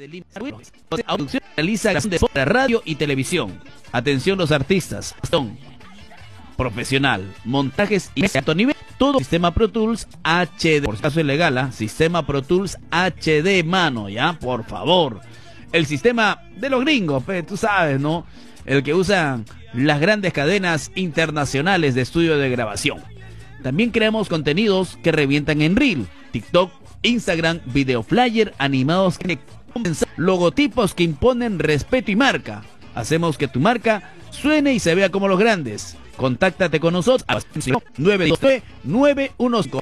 Producción realiza grabación de radio y televisión. Atención los artistas. Son profesional, montajes y de alto nivel. Todo sistema Pro Tools HD. Por si acaso es legal, sistema Pro Tools HD, mano, ya, por favor. El sistema de los gringos, tú sabes, ¿no? El que usan las grandes cadenas internacionales de estudio de grabación. También creamos contenidos que revientan en Reel, TikTok, Instagram, video flyer, animados que logotipos que imponen respeto y marca. Hacemos que tu marca suene y se vea como los grandes. Contáctate con nosotros a 929-915.